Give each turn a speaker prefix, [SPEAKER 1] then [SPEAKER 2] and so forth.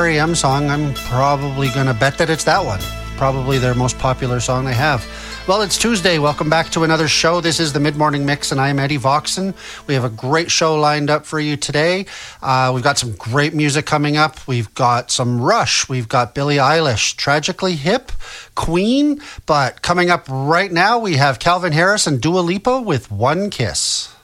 [SPEAKER 1] R.E.M. song, I'm probably going to bet that it's that one. Probably their most popular song they have. Well, it's Tuesday. Welcome back to another show. This is the Mid-Morning Mix, and I'm Eddie Voxon. We have a great show lined up for you today. We've got some great music coming up. We've got some Rush. We've got Billie Eilish, Tragically Hip, Queen. But coming up right now, we have Calvin Harris and Dua Lipa with One Kiss.